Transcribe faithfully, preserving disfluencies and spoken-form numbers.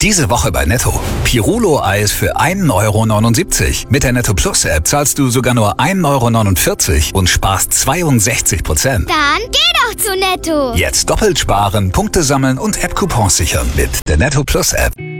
Diese Woche bei Netto. Pirulo-Eis für ein Euro neunundsiebzig. Mit der Netto Plus App zahlst du sogar nur ein Euro neunundvierzig und sparst zweiundsechzig Prozent. Dann geh doch zu Netto. Jetzt doppelt sparen, Punkte sammeln und App-Coupons sichern mit der Netto Plus App.